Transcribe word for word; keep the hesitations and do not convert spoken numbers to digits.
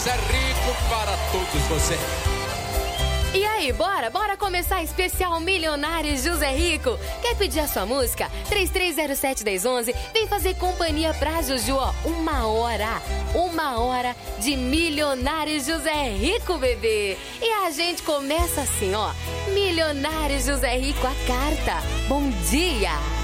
É rico para todos vocês. E aí, bora? Bora começar especial Milionários José Rico. Quer pedir a sua música? três três zero sete, um zero um um. Vem fazer companhia pra Juju, ó. Uma hora. Uma hora de Milionários José Rico, bebê. E a gente começa assim, ó. Milionários José Rico, a carta. Bom dia.